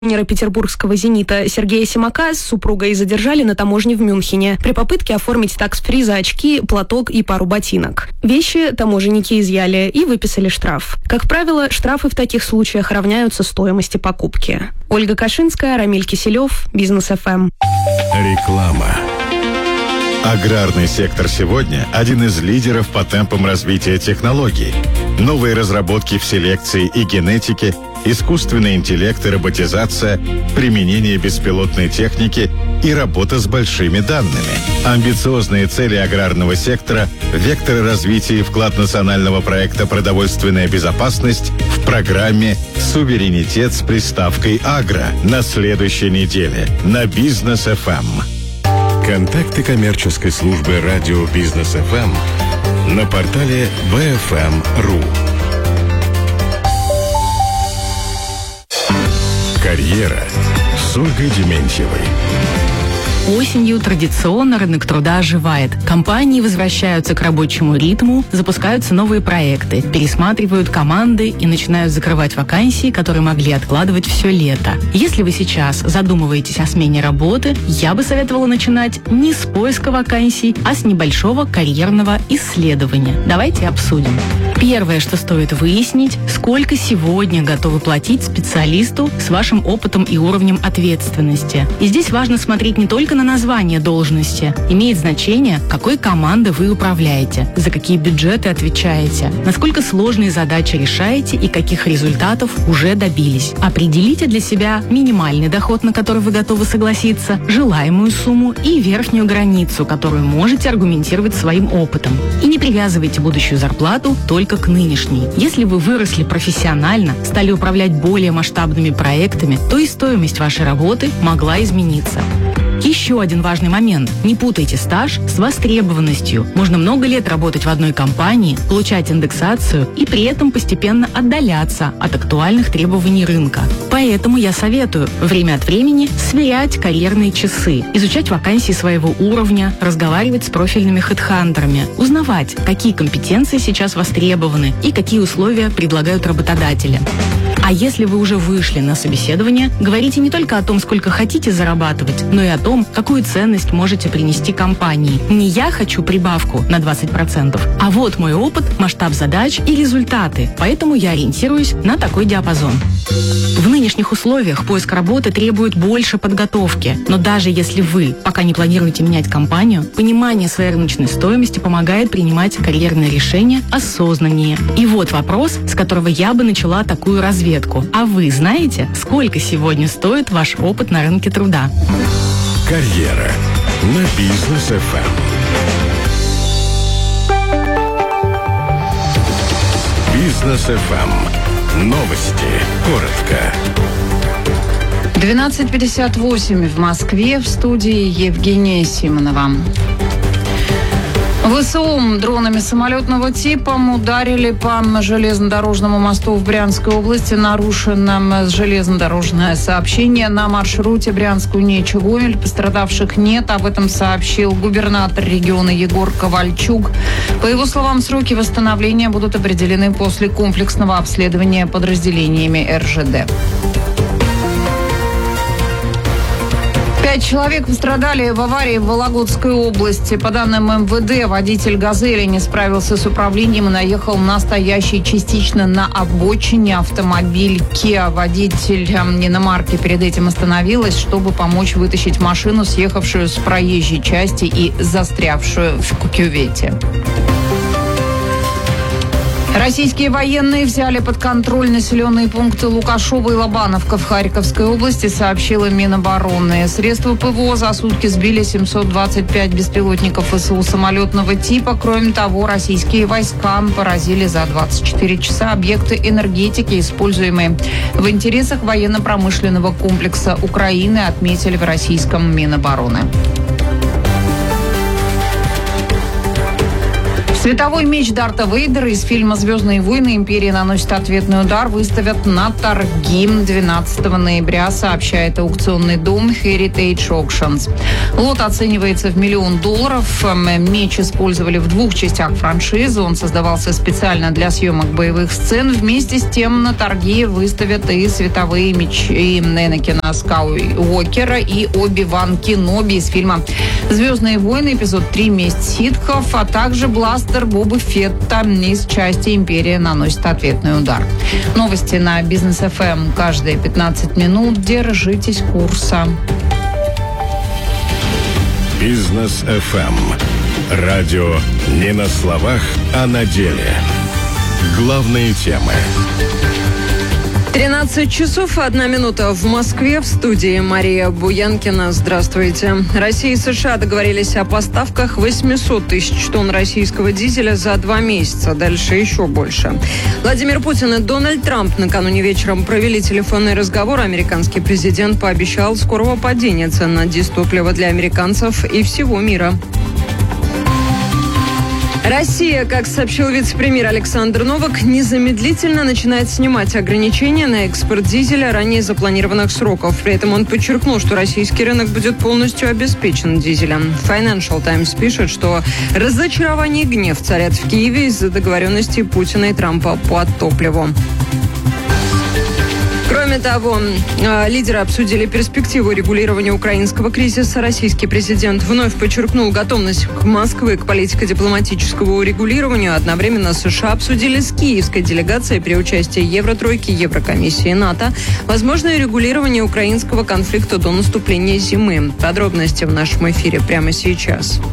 Тренера петербургского «Зенита» Сергея Симака с супругой задержали на таможне в Мюнхене при попытке оформить такс-фри за очки, платок и пару ботинок. Вещи таможенники изъяли и выписали штраф. Как правило, штрафы в таких случаях равняются стоимости покупки. Ольга Кашинская, Рамиль Киселев, Бизнес ФМ. Реклама. Аграрный сектор сегодня – один из лидеров по темпам развития технологий. Новые разработки в селекции и генетике, искусственный интеллект и роботизация, применение беспилотной техники и работа с большими данными. Амбициозные цели аграрного сектора, векторы развития и вклад национального проекта «Продовольственная безопасность» в программе «Суверенитет» с приставкой «Агро» на следующей неделе на Бизнес ФМ. Контакты коммерческой службы радио Бизнес ФМ на портале bfm.ru. Карьера с Ольгой Дементьевой. Осенью традиционно рынок труда оживает. Компании возвращаются к рабочему ритму, запускаются новые проекты, пересматривают команды и начинают закрывать вакансии, которые могли откладывать все лето. Если вы сейчас задумываетесь о смене работы, я бы советовала начинать не с поиска вакансий, а с небольшого карьерного исследования. Давайте обсудим. Первое, что стоит выяснить, сколько сегодня готовы платить специалисту с вашим опытом и уровнем ответственности. И здесь важно смотреть не только на название должности. Имеет значение, какой командой вы управляете, за какие бюджеты отвечаете, насколько сложные задачи решаете и каких результатов уже добились. Определите для себя минимальный доход, на который вы готовы согласиться, желаемую сумму и верхнюю границу, которую можете аргументировать своим опытом. И не привязывайте будущую зарплату только к нынешней. Если вы выросли профессионально, стали управлять более масштабными проектами, то и стоимость вашей работы могла измениться. Еще один важный момент. Не путайте стаж с востребованностью. Можно много лет работать в одной компании, получать индексацию и при этом постепенно отдаляться от актуальных требований рынка. Поэтому я советую время от времени сверять карьерные часы, изучать вакансии своего уровня, разговаривать с профильными хедхантерами, узнавать, какие компетенции сейчас востребованы и какие условия предлагают работодатели. А если вы уже вышли на собеседование, говорите не только о том, сколько хотите зарабатывать, но и о том, какую ценность можете принести компании. Не я хочу прибавку на 20%, а вот мой опыт, масштаб задач и результаты. Поэтому я ориентируюсь на такой диапазон. В нынешних условиях поиск работы требует больше подготовки. Но даже если вы пока не планируете менять компанию, понимание своей рыночной стоимости помогает принимать карьерные решения осознаннее. И вот вопрос, с которого я бы начала такую разведку. А вы знаете, сколько сегодня стоит ваш опыт на рынке труда? Карьера на Бизнес ФМ. Бизнес ФМ. Новости. Коротко. 12:58 в Москве. В студии Евгения Симонова. ВСУ дронами самолетного типа ударили по железнодорожному мосту в Брянской области. Нарушено железнодорожное сообщение на маршруте Брянск-Унечи Гомель. Пострадавших нет. Об этом сообщил губернатор региона Егор Ковальчук. По его словам, сроки восстановления будут определены после комплексного обследования подразделениями РЖД. 5 человек пострадали в аварии в Вологодской области. По данным МВД, водитель «Газели» не справился с управлением и наехал на стоящий частично на обочине автомобиль Kia. Водитель иномарки перед этим остановилась, чтобы помочь вытащить машину, съехавшую с проезжей части и застрявшую в кювете. Российские военные взяли под контроль населенные пункты Лукашово и Лобановка в Харьковской области, сообщила Минобороны. Средства ПВО за сутки сбили 725 беспилотников ВСУ самолетного типа. Кроме того, российские войска поразили за 24 часа объекты энергетики, используемые в интересах военно-промышленного комплекса Украины, отметили в российском Минобороны. Световой меч Дарта Вейдера из фильма «Звездные войны. Империя наносит ответный удар» выставят на торги 12 ноября, сообщает аукционный дом Heritage Auctions. Лот оценивается в $1 миллион. Меч использовали в 2 частях франшизы. Он создавался специально для съемок боевых сцен. Вместе с тем на торги выставят и световые мечи Энакина Скайуокера и Оби-Ван Кеноби из фильма «Звездные войны. Эпизод 3. Месть ситхов», а также бластер Боба Фетта из части «Империя наносит ответный удар». Новости на Бизнес ФМ каждые 15 минут. Держитесь курса. Бизнес ФМ. Радио не на словах, а на деле. Главные темы. 13 часов 1 минута в Москве. В студии Мария Буянкина. Здравствуйте. Россия и США договорились о поставках 800 тысяч тонн российского дизеля за 2 месяца. Дальше еще больше. Владимир Путин и Дональд Трамп накануне вечером провели телефонный разговор. Американский президент пообещал скорого падения цен на дизтопливо для американцев и всего мира. Россия, как сообщил вице-премьер Александр Новак, незамедлительно начинает снимать ограничения на экспорт дизеля ранее запланированных сроков. При этом он подчеркнул, что российский рынок будет полностью обеспечен дизелем. Financial Times пишет, что разочарование и гнев царят в Киеве из-за договоренностей Путина и Трампа по топливу. Кроме того, лидеры обсудили перспективу регулирования украинского кризиса. Российский президент вновь подчеркнул готовность Москвы к политико-дипломатическому урегулированию. Одновременно США обсудили с киевской делегацией при участии Евротройки, Еврокомиссии и НАТО возможное регулирование украинского конфликта до наступления зимы. Подробности в нашем эфире прямо сейчас.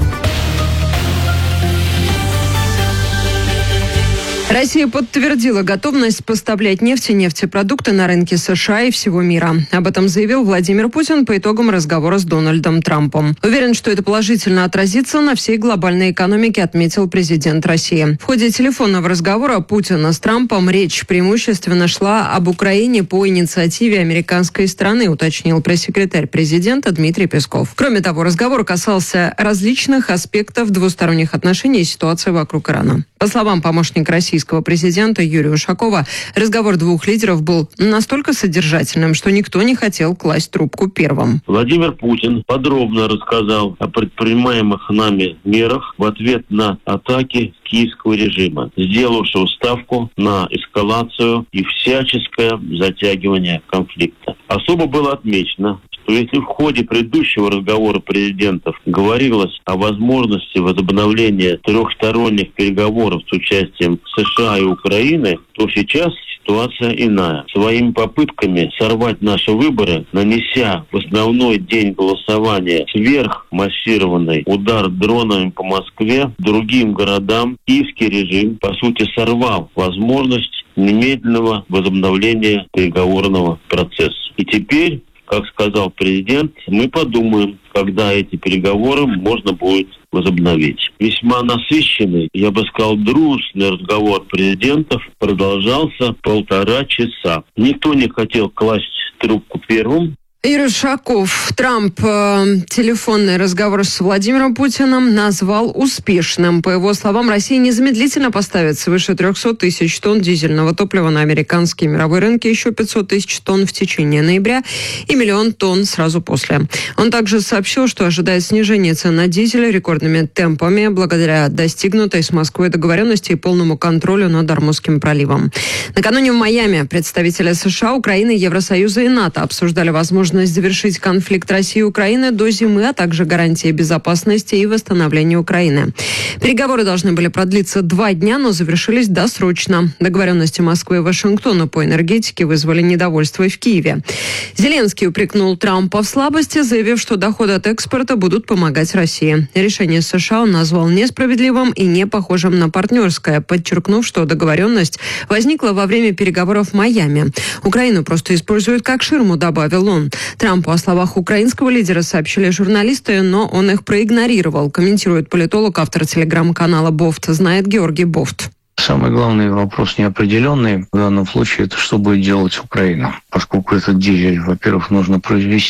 Россия подтвердила готовность поставлять нефть и нефтепродукты на рынки США и всего мира. Об этом заявил Владимир Путин по итогам разговора с Дональдом Трампом. Уверен, что это положительно отразится на всей глобальной экономике, отметил президент России. В ходе телефонного разговора Путина с Трампом речь преимущественно шла об Украине по инициативе американской страны, уточнил пресс-секретарь президента Дмитрий Песков. Кроме того, разговор касался различных аспектов двусторонних отношений и ситуации вокруг Ирана. По словам помощника российского президента Юрия Ушакова, разговор двух лидеров был настолько содержательным, что никто не хотел класть трубку первым. Владимир Путин подробно рассказал о предпринимаемых нами мерах в ответ на атаки киевского режима, сделавшего ставку на эскалацию и всяческое затягивание конфликта. Особо было отмечено, что если в ходе предыдущего разговора президентов говорилось о возможности возобновления трехсторонних переговоров с участием США и Украины, то сейчас ситуация иная. Своими попытками сорвать наши выборы, нанеся в основной день голосования сверхмассированный удар дронами по Москве, другим городам, киевский режим, по сути, сорвал возможность немедленного возобновления переговорного процесса. И теперь, как сказал президент, мы подумаем, когда эти переговоры можно будет возобновить. Весьма насыщенный, я бы сказал, дружный разговор президентов продолжался 1,5 часа. Никто не хотел класть трубку первым. Юрий Ушаков. Трамп телефонный разговор с Владимиром Путиным назвал успешным. По его словам, Россия незамедлительно поставит свыше 300 тысяч тонн дизельного топлива на американские мировые рынки, еще 500 тысяч тонн в течение ноября и 1 миллион тонн сразу после. Он также сообщил, что ожидает снижения цен на дизель рекордными темпами благодаря достигнутой с Москвой договоренности и полному контролю над Ормузским проливом. Накануне в Майами представители США, Украины, Евросоюза и НАТО обсуждали возможность завершить конфликт России и Украины до зимы, а также гарантии безопасности и восстановления Украины. Переговоры должны были продлиться 2 дня, но завершились досрочно. Договоренности Москвы и Вашингтона по энергетике вызвали недовольство и в Киеве. Зеленский упрекнул Трампа в слабости, заявив, что доходы от экспорта будут помогать России. Решение США он назвал несправедливым и не похожим на партнерское, подчеркнув, что договоренность возникла во время переговоров в Майами. Украину просто используют как ширму, добавил он. Трампу о словах украинского лидера сообщили журналисты, но он их проигнорировал, комментирует политолог, автор телеграм-канала «Бофт», знает Георгий Бофт. Самый главный вопрос неопределенный в данном случае – это что будет делать Украина. Поскольку этот дизель, во-первых, нужно произвести,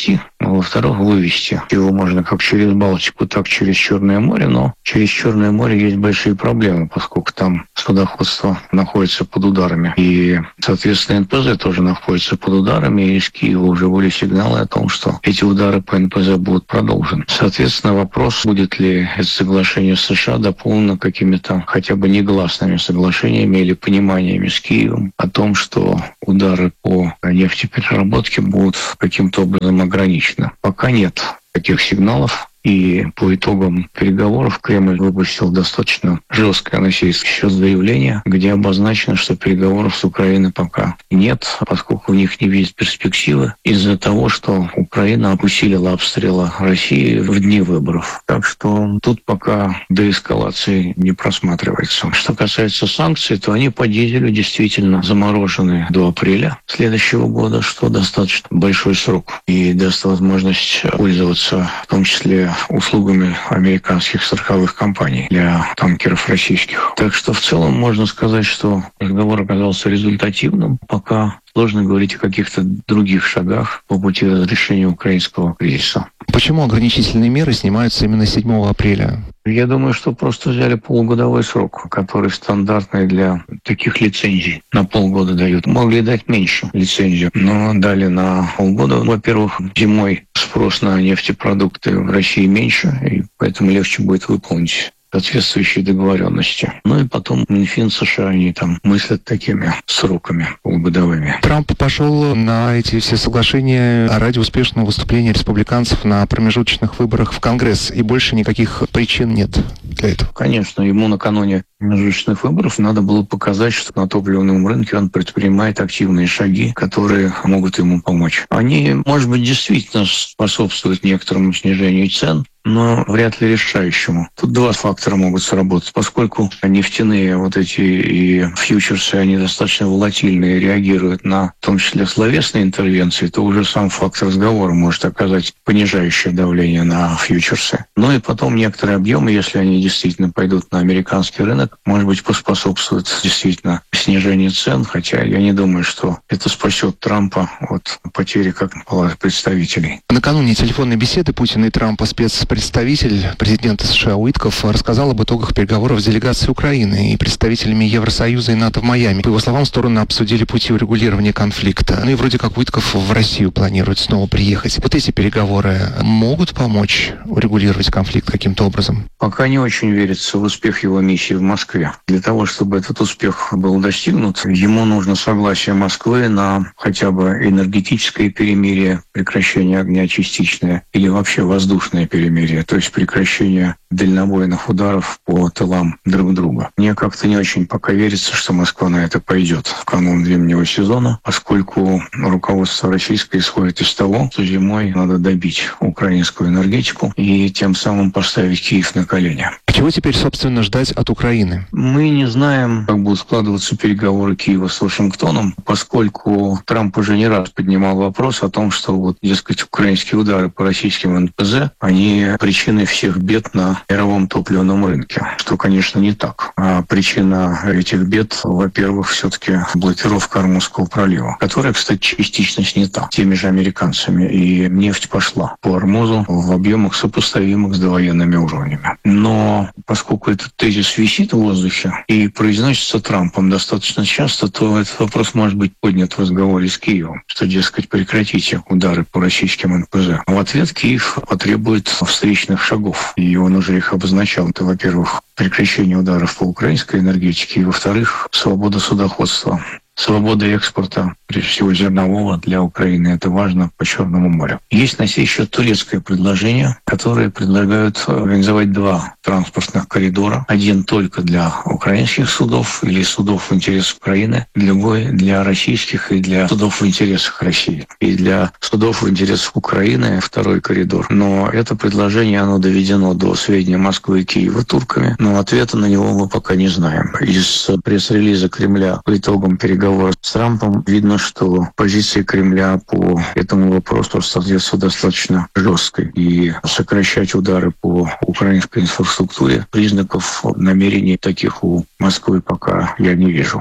во-вторых, вывести. Его можно как через Балтику, так через Черное море, но через Черное море есть большие проблемы, поскольку там судоходство находится под ударами. И, соответственно, НПЗ тоже находится под ударами, и из Киева уже были сигналы о том, что эти удары по НПЗ будут продолжены. Соответственно, вопрос, будет ли это соглашение с США дополнено какими-то хотя бы негласными соглашениями или пониманиями с Киевом о том, что удары по нефтепереработке будут каким-то образом ограничены. Пока нет таких сигналов. И по итогам переговоров Кремль выпустил достаточно жесткое на сей счет заявление, где обозначено, что переговоров с Украиной пока нет, поскольку у них не видят перспективы из-за того, что Украина усилила обстрелы России в дни выборов. Так что тут пока деэскалации не просматривается. Что касается санкций, то они по дизелю действительно заморожены до апреля следующего года, что достаточно большой срок и даст возможность пользоваться в том числе услугами американских страховых компаний для танкеров российских. Так что в целом можно сказать, что разговор оказался результативным. Пока сложно говорить о каких-то других шагах по пути разрешения украинского кризиса. Почему ограничительные меры снимаются именно 7 апреля? Я думаю, что просто взяли полугодовой срок, который стандартный для таких лицензий. На полгода дают. Могли дать меньше лицензию, но дали на полгода. Во-первых, зимой спрос на нефтепродукты в России меньше, и поэтому легче будет выполнить соответствующие договоренности. Ну и потом Минфин США, они там мыслят такими сроками полугодовыми. Трамп пошел на эти все соглашения ради успешного выступления республиканцев на промежуточных выборах в Конгресс, и больше никаких причин нет для этого. Конечно, ему накануне промежуточных выборов надо было показать, что на топливном рынке он предпринимает активные шаги, которые могут ему помочь. Они, может быть, действительно способствуют некоторому снижению цен, но вряд ли решающему. Тут два фактора могут сработать. Поскольку нефтяные вот эти и фьючерсы, они достаточно волатильные, реагируют на, в том числе, словесные интервенции, то уже сам факт разговора может оказать понижающее давление на фьючерсы. Ну и потом некоторые объемы, если они действительно пойдут на американский рынок, может быть, поспособствуют действительно снижению цен, хотя я не думаю, что это спасет Трампа от потери как представителей. Накануне телефонной беседы Путина и Трампа спецпредставитель президента США Уитков рассказал об итогах переговоров с делегацией Украины и представителями Евросоюза и НАТО в Майами. По его словам, стороны обсудили пути урегулирования конфликта. Ну и вроде как Уитков в Россию планирует снова приехать. Вот эти переговоры могут помочь урегулировать конфликт каким-то образом? Пока не очень верится в успех его миссии в Москве. Для того, чтобы этот успех был достигнут, ему нужно согласие Москвы на хотя бы энергетическое перемирие, прекращение огня частичное или вообще воздушное перемирие, то есть прекращение дальнобойных ударов по тылам друг друга. Мне как-то не очень пока верится, что Москва на это пойдет в канун зимнего сезона, поскольку руководство российское исходит из того, что зимой надо добить украинскую энергетику и тем самым поставить Киев на колени. Чего теперь, собственно, ждать от Украины? Мы не знаем, как будут складываться переговоры Киева с Вашингтоном, поскольку Трамп уже не раз поднимал вопрос о том, что вот, дескать, украинские удары по российским НПЗ, они причиной всех бед на мировом топливном рынке, что, конечно, не так. А причина этих бед, во-первых, все-таки блокировка Ормузского пролива, которая, кстати, частично снята теми же американцами, и нефть пошла по Ормузу в объемах, сопоставимых с довоенными уровнями. Но поскольку этот тезис висит в воздухе и произносится Трампом достаточно часто, то этот вопрос может быть поднят в разговоре с Киевом, что, дескать, прекратите удары по российским НПЗ. В ответ Киев потребует встречных шагов, и он уже их обозначал. Это, во-первых, прекращение ударов по украинской энергетике, и, во-вторых, свобода судоходства. Свобода экспорта, прежде всего зернового, для Украины. Это важно по Черному морю. Есть на сей счет турецкое предложение, которое предлагают организовать два транспортных коридора. Один только для украинских судов или судов в интересах Украины, другой для российских и для судов в интересах России. И для судов в интересах Украины второй коридор. Но это предложение, оно доведено до сведения Москвы и Киева турками, но ответа на него мы пока не знаем. Из пресс-релиза Кремля по итогам переговоров с Трампом видно, что позиция Кремля по этому вопросу остается достаточно жесткой. И сокращать удары по украинской инфраструктуре признаков намерений таких у Москвы пока я не вижу.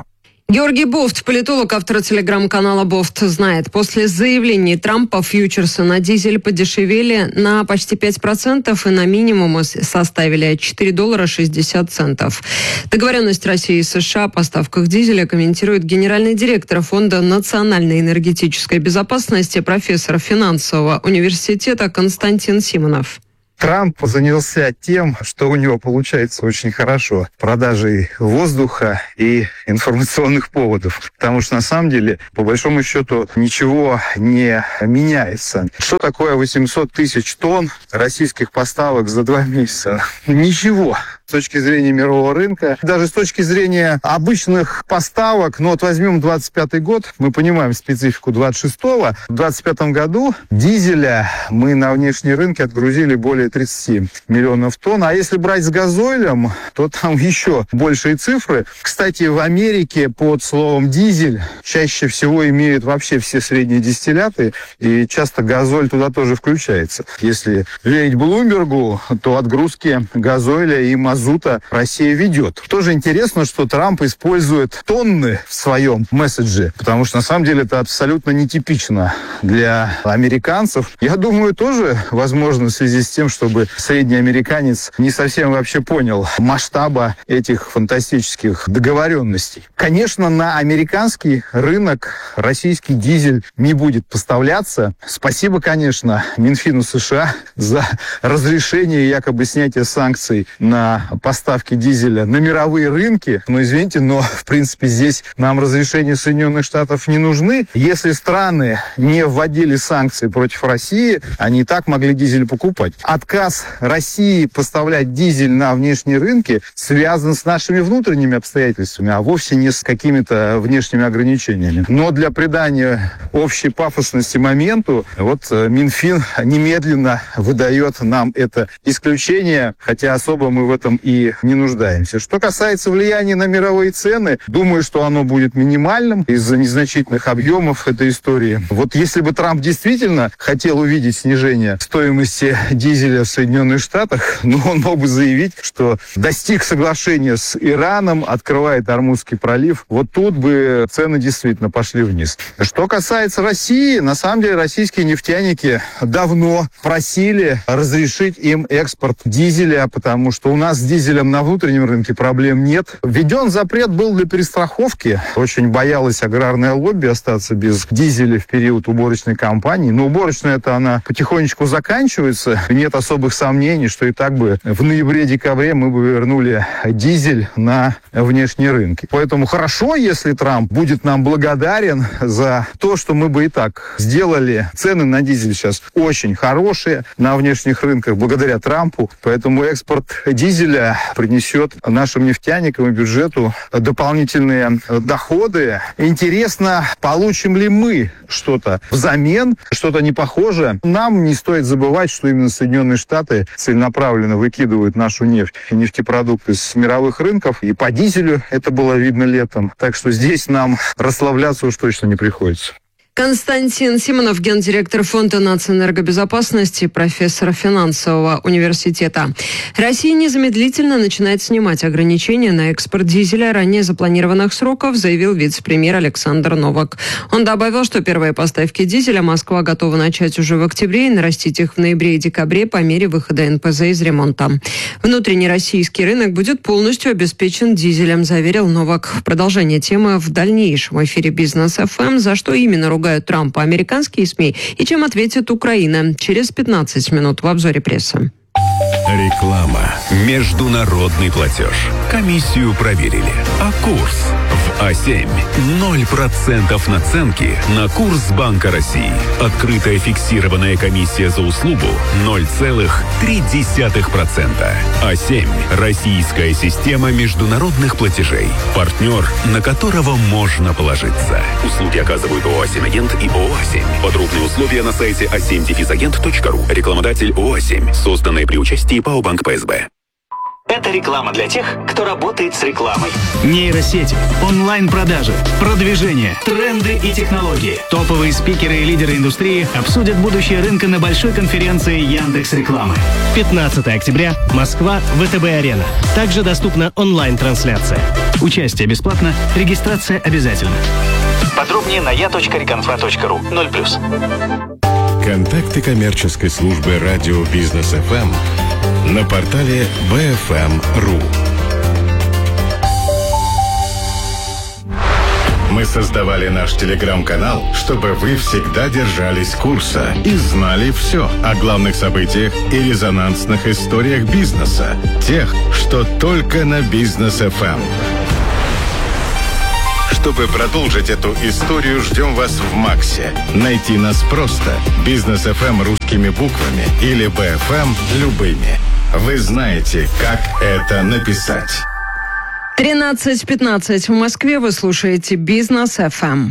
Георгий Бофт, политолог, автор телеграм-канала «Бофт», знает, после заявлений Трампа фьючерсы на дизель подешевели на почти 5% и на минимум составили $4.60. Договоренность России и США о поставках дизеля комментирует генеральный директор Фонда национальной энергетической безопасности, профессор финансового университета Константин Симонов. Трамп занялся тем, что у него получается очень хорошо. Продажей воздуха и информационных поводов. Потому что, на самом деле, по большому счету, ничего не меняется. Что такое 800 тысяч тонн российских поставок за 2 месяца? Ничего. С точки зрения мирового рынка, даже с точки зрения обычных поставок, ну вот возьмем 25 год, мы понимаем специфику 26-го. В 25 году дизеля мы на внешние рынки отгрузили более 30 миллионов тонн. А если брать с газоилем, то там еще большие цифры. Кстати, в Америке под словом «дизель» чаще всего имеют вообще все средние дистилляты, и часто газоль туда тоже включается. Если верить Блумбергу, то отгрузки газоиля и мазута Россия ведет. Тоже интересно, что Трамп использует тонны в своем месседже, потому что на самом деле это абсолютно нетипично для американцев. Я думаю, тоже возможно в связи с тем, чтобы средний американец не совсем вообще понял масштаба этих фантастических договоренностей. Конечно, на американский рынок российский дизель не будет поставляться. Спасибо, конечно, Минфину США за разрешение якобы снятия санкций на поставки дизеля на мировые рынки. Но, извините, но, в принципе, здесь нам разрешения Соединенных Штатов не нужны. Если страны не вводили санкции против России, они и так могли дизель покупать. Отказ России поставлять дизель на внешние рынки связан с нашими внутренними обстоятельствами, а вовсе не с какими-то внешними ограничениями. Но для придания общей пафосности моменту, вот Минфин немедленно выдает нам это исключение, хотя особо мы в этом и не нуждаемся. Что касается влияния на мировые цены, думаю, что оно будет минимальным из-за незначительных объемов этой истории. Вот если бы Трамп действительно хотел увидеть снижение стоимости дизеля в Соединенных Штатах, он мог бы заявить, что достиг соглашения с Ираном, открывает Ормузский пролив. Вот тут бы цены действительно пошли вниз. Что касается России, на самом деле российские нефтяники давно просили разрешить им экспорт дизеля, потому что у нас с дизелем на внутреннем рынке проблем нет. Введен запрет был для перестраховки. Очень боялась аграрное лобби остаться без дизеля в период уборочной кампании. Но уборочная-то она потихонечку заканчивается. Нет особых сомнений, что и так бы в ноябре-декабре мы бы вернули дизель на внешние рынки. Поэтому хорошо, если Трамп будет нам благодарен за то, что мы бы и так сделали. Цены на дизель сейчас очень хорошие на внешних рынках благодаря Трампу. Поэтому экспорт дизеля принесет нашим нефтяникам и бюджету дополнительные доходы. Интересно, получим ли мы что-то взамен, что-то не похожее. Нам не стоит забывать, что именно Соединенные Штаты целенаправленно выкидывают нашу нефть и нефтепродукты с мировых рынков. И по дизелю это было видно летом. Так что здесь нам расслабляться уж точно не приходится. Константин Симонов, гендиректор Фонда нацэнергобезопасности, профессор финансового университета. Россия незамедлительно начинает снимать ограничения на экспорт дизеля ранее запланированных сроков, заявил вице-премьер Александр Новак. Он добавил, что первые поставки дизеля Москва готова начать уже в октябре и нарастить их в ноябре и декабре по мере выхода НПЗ из ремонта. Внутренний российский рынок будет полностью обеспечен дизелем, заверил Новак. Продолжение темы в дальнейшем эфире «Бизнес ФМ». За что именно ругают Трампа американские СМИ и чем ответит Украина через 15 минут в обзоре прессы. Реклама. Международный платеж. Комиссию проверили. А курс в А7. 0% наценки на курс Банка России. Открытая фиксированная комиссия за услугу 0,3%. А7. Российская система международных платежей. Партнер, на которого можно положиться. Услуги оказывают ОА7 агент и ОА7. Подробные условия на сайте a7-agent.ru. Рекламодатель ОА7. Созданные при участии ПАО Банк ПСБ. Это реклама для тех, кто работает с рекламой. Нейросети, онлайн-продажи, продвижение, тренды и технологии. Топовые спикеры и лидеры индустрии обсудят будущее рынка на большой конференции Яндекс.Рекламы. 15 октября, Москва, ВТБ-арена. Также доступна онлайн-трансляция. Участие бесплатно, регистрация обязательна. Подробнее на я.реконфа.ру. 0+. Контакты коммерческой службы радио Бизнес ФМ на портале bfm.ru. Мы создавали наш телеграм-канал, чтобы вы всегда держались курса и знали все о главных событиях и резонансных историях бизнеса, тех, что только на Бизнес ФМ. Чтобы продолжить эту историю, ждем вас в Максе. Найти нас просто. Бизнес ФМ русскими буквами или БФМ любыми. Вы знаете, как это написать. 13:15 в Москве. Вы слушаете Бизнес ФМ.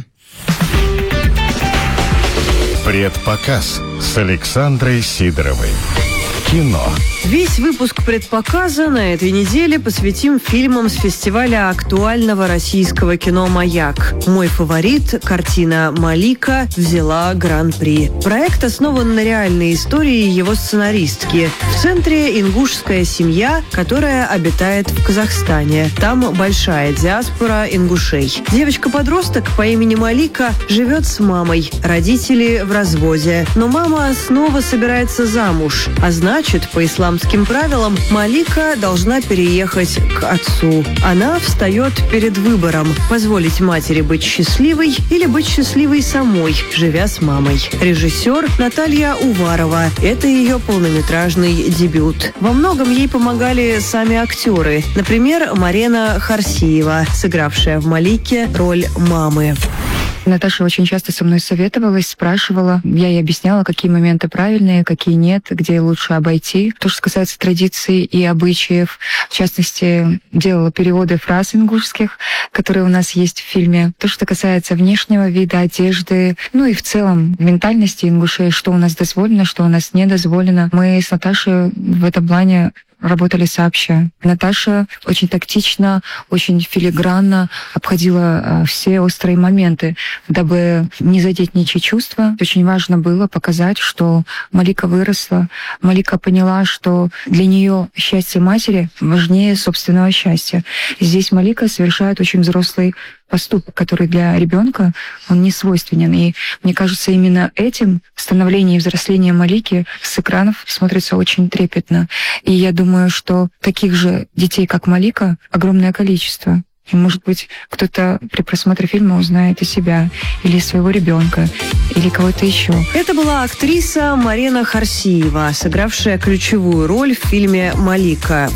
Предпоказ с Александрой Сидоровой. Кино. Весь выпуск предпоказа на этой неделе посвятим фильмам с фестиваля актуального российского кино «Маяк». Мой фаворит, картина «Малика», взяла гран-при. Проект основан на реальной истории его сценаристки. В центре ингушская семья, которая обитает в Казахстане. Там большая диаспора ингушей. Девочка-подросток по имени Малика живет с мамой. Родители в разводе. Но мама снова собирается замуж. А значит, по исламским правилам, Малика должна переехать к отцу. Она встает перед выбором – позволить матери быть счастливой или быть счастливой самой, живя с мамой. Режиссер Наталья Уварова. Это ее полнометражный дебют. Во многом ей помогали сами актеры. Например, Марена Харсиева, сыгравшая в «Малике» роль мамы. Наташа очень часто со мной советовалась, спрашивала. Я ей объясняла, какие моменты правильные, какие нет, где лучше обойти. То, что касается традиций и обычаев, в частности, делала переводы фраз ингушских, которые у нас есть в фильме. То, что касается внешнего вида, одежды, ну и в целом ментальности ингушей, что у нас дозволено, что у нас не дозволено. Мы с Наташей в этом плане работали сообща. Наташа очень тактично, очень филигранно обходила все острые моменты, дабы не задеть ничьи чувства. Очень важно было показать, что Малика выросла. Малика поняла, что для нее счастье матери важнее собственного счастья. Здесь Малика совершает очень взрослый поступок, который для ребенка он не свойственен. И мне кажется, именно этим становление и взросление Малики с экранов смотрится очень трепетно. И я думаю, что таких же детей, как Малика, огромное количество. И, может быть, кто-то при просмотре фильма узнает и себя, или своего ребенка, или кого-то еще. Это была актриса Марена Харсиева, сыгравшая ключевую роль в фильме «Малика»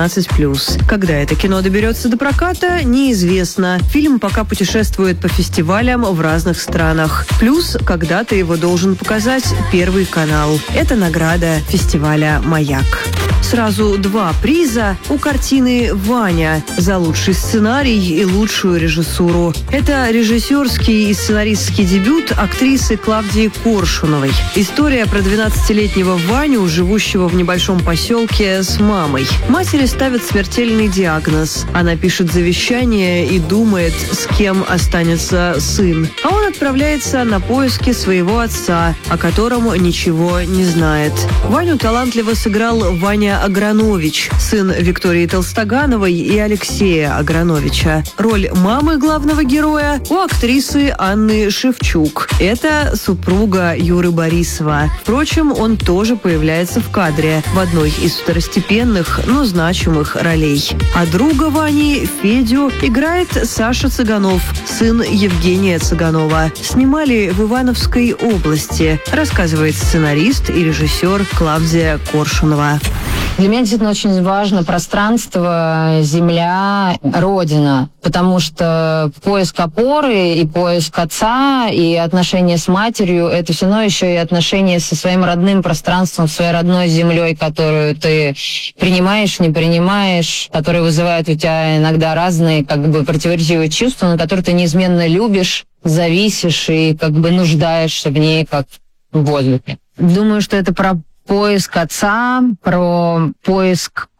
18+. Когда это кино доберется до проката, неизвестно. Фильм пока путешествует по фестивалям в разных странах. Плюс когда-то его должен показать Первый канал. Это награда фестиваля «Маяк». Сразу 2 приза у картины «Ваня» за лучший сценарий и лучшую режиссуру. Это режиссерский и сценаристский дебют актрисы Клавдии Коршуновой. История про 12-летнего Ваню, живущего в небольшом поселке с мамой. Матери ставят смертельный диагноз. Она пишет завещание и думает, с кем останется сын. А он отправляется на поиски своего отца, о котором ничего не знает. Ваню талантливо сыграл Ваня Агранович, сын Виктории Толстогановой и Алексея Аграновича. Роль мамы главного героя у актрисы Анны Шевчук. Это супруга Юры Борисова. Впрочем, он тоже появляется в кадре в одной из второстепенных, но значимых ролей. А друга Вани, Федю, играет Саша Цыганов, сын Евгения Цыганова. Снимали в Ивановской области, рассказывает сценарист и режиссер Клавдия Коршунова. Для меня действительно очень важно пространство, земля, родина, потому что поиск опоры и поиск отца и отношения с матерью – это все равно еще и отношения со своим родным пространством, своей родной землей, которую ты принимаешь, не принимаешь, которые вызывают у тебя иногда разные противоречивые чувства, но которые ты неизменно любишь, зависишь и нуждаешься в ней, как в воздухе. Думаю, что это про поиск отца, про поиск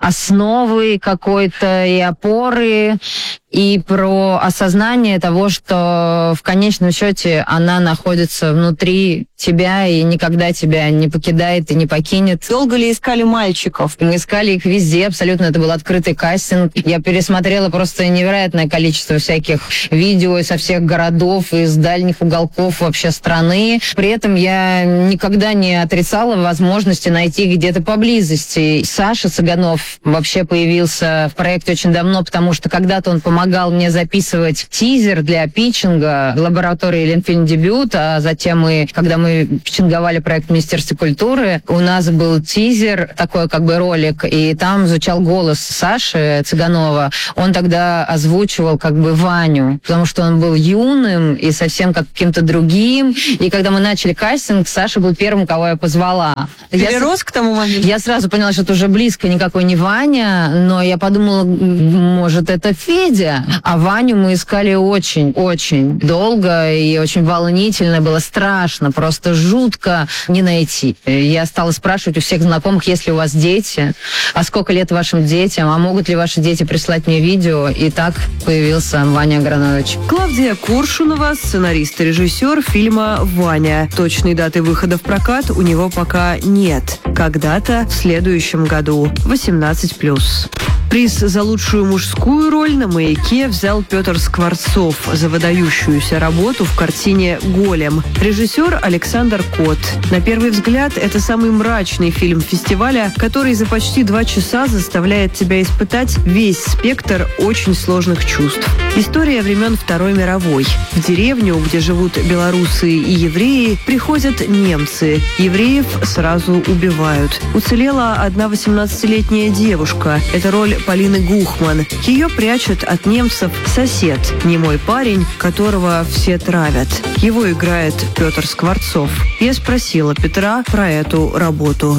основы какой-то и опоры, и про осознание того, что в конечном счете она находится внутри тебя и никогда тебя не покидает и не покинет. Долго ли искали мальчиков? Мы искали их везде, абсолютно это был открытый кастинг. Я пересмотрела просто невероятное количество всяких видео со всех городов, из дальних уголков вообще страны. При этом я никогда не отрицала возможности найти где-то поблизости. Саша Цыганов вообще появился в проекте очень давно, потому что когда-то он помогал мне записывать тизер для питчинга в лаборатории Ленфильм Дебют, а затем когда мы питчинговали проект Министерства культуры, у нас был тизер, такой как бы ролик, и там звучал голос Саши Цыганова. Он тогда озвучивал как бы Ваню, потому что он был юным и совсем каким-то другим. И когда мы начали кастинг, Саша был первым, кого я позвала. Перерос к тому моменту? Я сразу поняла, что это уже близко никакой не Ваня, но я подумала, может, это Федя. А Ваню мы искали очень-очень долго и очень волнительно, было страшно, просто жутко не найти. Я стала спрашивать у всех знакомых, есть ли у вас дети, а сколько лет вашим детям, а могут ли ваши дети прислать мне видео, и так появился Ваня Агранович. Клавдия Коршунова, сценарист и режиссер фильма «Ваня». Точной даты выхода в прокат у него пока нет. Когда-то в следующем году. 18+. Приз за лучшую мужскую роль на «Маяке» взял Петр Скворцов за выдающуюся работу в картине «Голем». Режиссер Александр Кот. На первый взгляд, это самый мрачный фильм фестиваля, который за почти 2 часа заставляет тебя испытать весь спектр очень сложных чувств. История времен Второй мировой. В деревню, где живут белорусы и евреи, приходят немцы. Евреев сразу убивают. Уцелела одна 18-летняя девушка. Это роль Полины Гухман. Ее прячет от немцев сосед, немой парень, которого все травят. Его играет Петр Скворцов. Я спросила Петра про эту работу.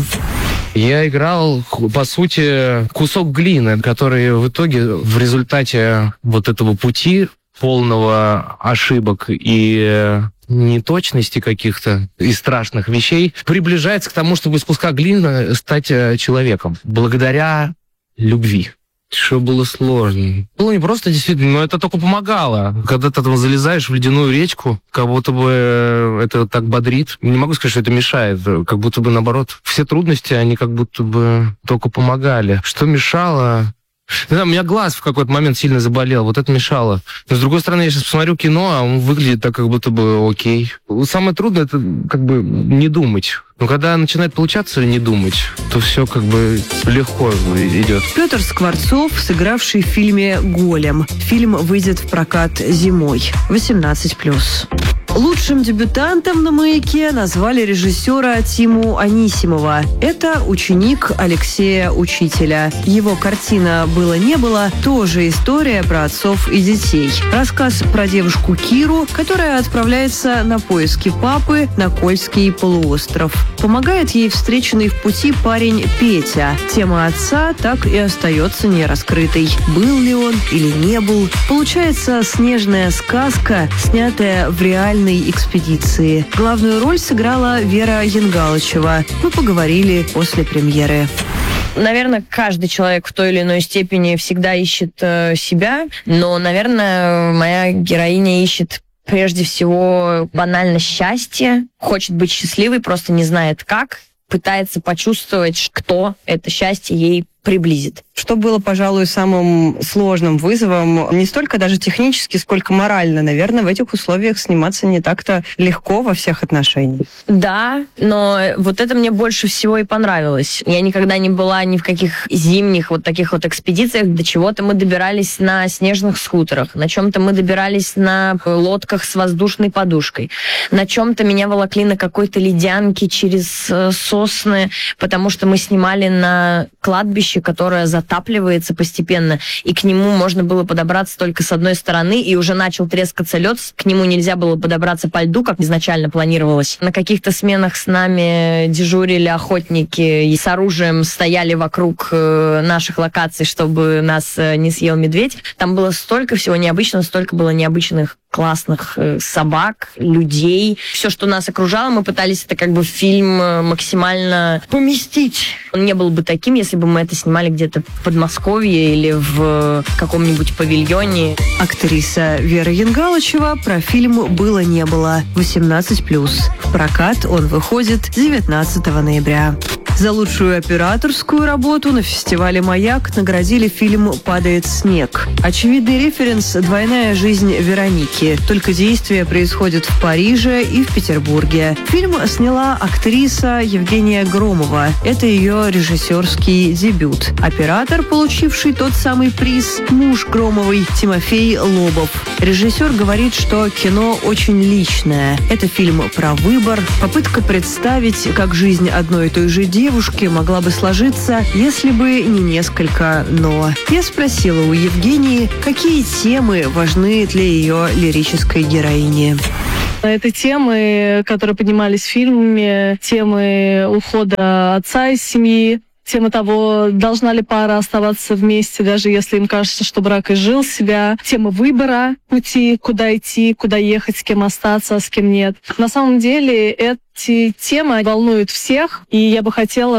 Я играл, по сути, кусок глины, который в итоге в результате вот этого пути полного ошибок и неточности каких-то и страшных вещей приближается к тому, чтобы из куска глины стать человеком. Благодаря любви. Что было сложно. Было не просто действительно, но это только помогало. Когда ты там залезаешь в ледяную речку, как будто бы это так бодрит. Не могу сказать, что это мешает. Как будто бы наоборот. Все трудности, они как будто бы только помогали. Что мешало? Не знаю, у меня глаз в какой-то момент сильно заболел, вот это мешало. Но, с другой стороны, я сейчас посмотрю кино, а он выглядит так, как будто бы окей. Самое трудное, это как бы не думать. Но когда начинает получаться не думать, то все как бы легко идет. Петр Скворцов, сыгравший в фильме «Голем». Фильм выйдет в прокат зимой. 18+. Лучшим дебютантом на «Маяке» назвали режиссера Тиму Анисимова. Это ученик Алексея Учителя. Его картина «Было-не было» тоже история про отцов и детей. Рассказ про девушку Киру, которая отправляется на поиски папы на Кольский полуостров. Помогает ей встреченный в пути парень Петя. Тема отца так и остается нераскрытой. Был ли он или не был? Получается снежная сказка, снятая в реальной экспедиции. Главную роль сыграла Вера Янгалычева. Мы поговорили после премьеры. Наверное, каждый человек в той или иной степени всегда ищет себя, но, наверное, моя героиня ищет прежде всего банально счастье, хочет быть счастливой, просто не знает как, пытается почувствовать, кто это счастье ей приблизит. Что было, пожалуй, самым сложным вызовом, не столько даже технически, сколько морально, наверное, в этих условиях сниматься не так-то легко во всех отношениях. Да, но вот это мне больше всего и понравилось. Я никогда не была ни в каких зимних вот таких вот экспедициях, до чего-то мы добирались на снежных скутерах, на чем-то мы добирались на лодках с воздушной подушкой, на чем-то меня волокли на какой-то ледянке через сосны, потому что мы снимали на кладбище, которое затапливается постепенно, и к нему можно было подобраться только с одной стороны, и уже начал трескаться лед, к нему нельзя было подобраться по льду, как изначально планировалось. На каких-то сменах с нами дежурили охотники и с оружием стояли вокруг наших локаций, чтобы нас не съел медведь. Там было столько всего необычного, столько было необычных классных собак, людей. Все, что нас окружало, мы пытались это как бы в фильм максимально поместить. Он не был бы таким, если бы мы это снимали где-то в Подмосковье или в каком-нибудь павильоне. Актриса Вера Янгалычева про фильм «Было-не было» 18+. В прокат он выходит 19 ноября. За лучшую операторскую работу на фестивале «Маяк» наградили фильм «Падает снег». Очевидный референс – двойная жизнь Вероники. Только действие происходит в Париже и в Петербурге. Фильм сняла актриса Евгения Громова. Это ее режиссерский дебют. Оператор, получивший тот самый приз, муж Громовой Тимофей Лобов. Режиссер говорит, что кино очень личное. Это фильм про выбор, попытка представить, как жизнь одной и той же девушки могла бы сложиться, если бы не несколько «но». Я спросила у Евгении, какие темы важны для ее лирической героини. Это темы, которые поднимались в фильме, темы ухода отца из семьи, тема того, должна ли пара оставаться вместе, даже если им кажется, что брак изжил себя. Тема выбора пути, куда идти, куда ехать, с кем остаться, а с кем нет. На самом деле эти темы волнуют всех, и я бы хотела,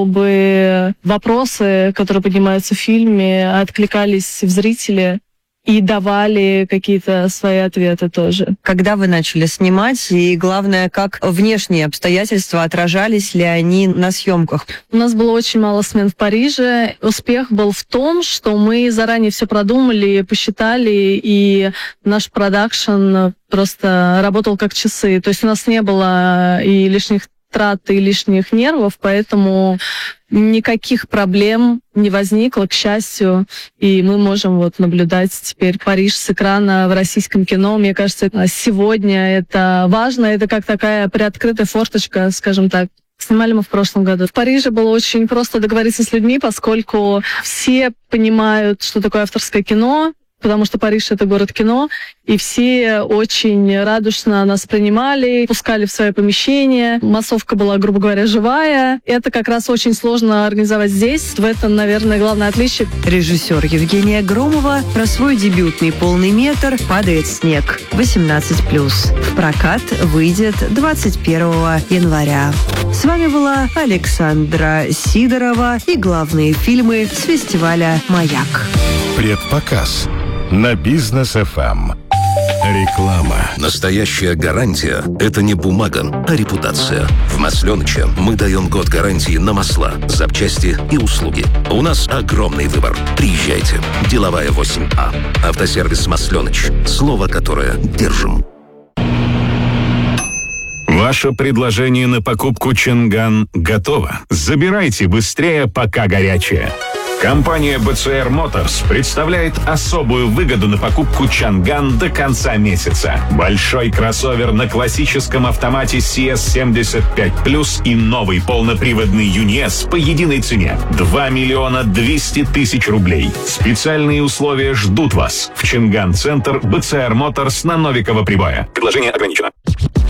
чтобы вопросы, которые поднимаются в фильме, откликались в зрителя и давали какие-то свои ответы тоже. Когда вы начали снимать, и главное, как внешние обстоятельства, отражались ли они на съемках? У нас было очень мало смен в Париже. Успех был в том, что мы заранее все продумали, посчитали, и наш продакшн просто работал как часы. То есть у нас не было и лишних трат, и лишних нервов, поэтому никаких проблем не возникло, к счастью, и мы можем вот наблюдать теперь Париж с экрана в российском кино. Мне кажется, сегодня это важно, это как такая приоткрытая форточка, скажем так. Снимали мы в прошлом году. В Париже было очень просто договориться с людьми, поскольку все понимают, что такое авторское кино, потому что Париж — это город кино, и все очень радушно нас принимали, пускали в свое помещение. Массовка была, грубо говоря, живая. Это как раз очень сложно организовать здесь. В этом, наверное, главное отличие. Режиссер Евгения Громова про свой дебютный полный метр «Падает снег» 18+. В прокат выйдет 21 января. С вами была Александра Сидорова и главные фильмы с фестиваля «Маяк». Предпоказ на Бизнес ФМ. Реклама. Настоящая гарантия – это не бумага, а репутация. В Масленыче мы даем год гарантии на масла, запчасти и услуги. У нас огромный выбор. Приезжайте. Деловая 8А. Автосервис Масленыч. Слово, которое держим. Ваше предложение на покупку Чанган готово. Забирайте быстрее, пока горячее. Компания BCR Motors представляет особую выгоду на покупку Чанган до конца месяца. Большой кроссовер на классическом автомате CS75+, и новый полноприводный UNIS по единой цене – 2 200 000 рублей. Специальные условия ждут вас в Чанган-центр BCR Motors на Новикова Прибоя. Предложение ограничено.